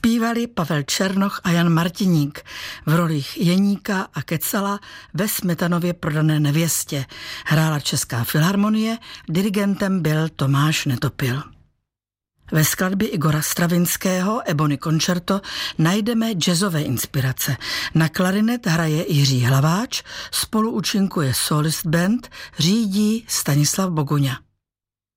Zpívali Pavel Černoch a Jan Martiník v rolích Jeníka a Kecala ve Smetanově Prodané nevěstě. Hrála Česká filharmonie, dirigentem byl Tomáš Netopil. Ve skladbě Igora Stravinského Ebony Concerto najdeme jazzové inspirace. Na klarinet hraje Jiří Hlaváč, spoluúčinkuje solist band, řídí Stanislav Boguňa.